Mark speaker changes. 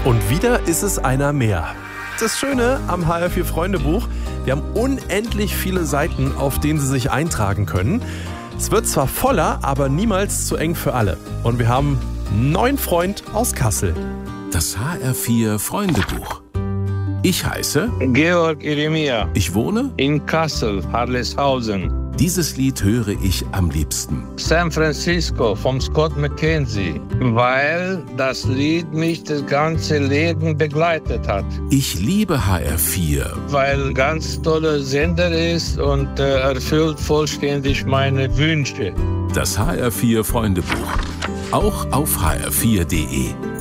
Speaker 1: Und wieder ist es einer mehr. Das Schöne am HR4 Freundebuch, wir haben unendlich viele Seiten, auf denen Sie sich eintragen können. Es wird zwar voller, aber niemals zu eng für alle. Und wir haben einen neuen Freund aus Kassel.
Speaker 2: Das HR4 Freundebuch. Ich heiße
Speaker 3: Georg Jeremia.
Speaker 2: Ich wohne
Speaker 3: In Kassel, Harleshausen.
Speaker 2: Dieses Lied höre ich am liebsten.
Speaker 3: San Francisco vom Scott McKenzie, weil das Lied mich das ganze Leben begleitet hat.
Speaker 2: Ich liebe HR4.
Speaker 3: Weil ganz toller Sender ist und erfüllt vollständig meine Wünsche.
Speaker 2: Das HR4 Freundebuch. Auch auf hr4.de.